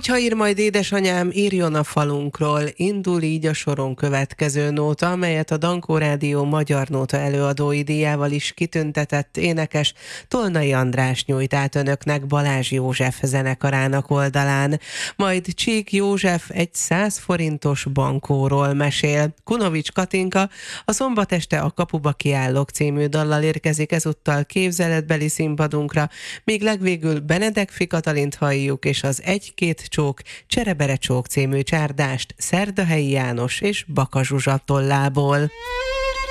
Hogyha ír majd édesanyám, írjon a falunkról. Indul így a soron következő nóta, amelyet a Dankó Rádió Magyar Nóta előadói díjával is kitüntetett énekes Tolnai András nyújt át önöknek Balázs József zenekarának oldalán. Majd Csík József egy 100 forintos bankóról mesél. Kunovics Katinka a Szombat este a Kapuba kiállok című dallal érkezik ezúttal képzeletbeli színpadunkra, míg legvégül Benedek Katalint halljuk, és az Egy-két csók, Cserebere csók című csárdást Szerdahelyi János és Baka Zsuzsa tollából.